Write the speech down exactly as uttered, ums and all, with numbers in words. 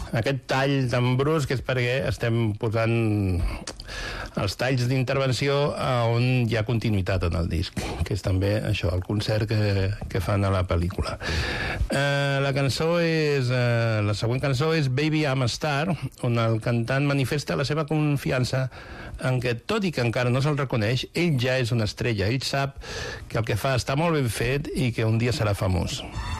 aquest tall tan brusc és perquè estem posant els talls d'intervenció on hi ha continuïtat en el disc, que és també això, el concert que, que fan a la pel·lícula. Eh, la cançó és eh, la següent cançó és Baby I'm a Star, on el cantant manifesta la seva confiança en que, tot i que encara no se'l reconeix, ell ja és una estrella, ell sap que el que fa està molt ben fet i que un dia serà famós.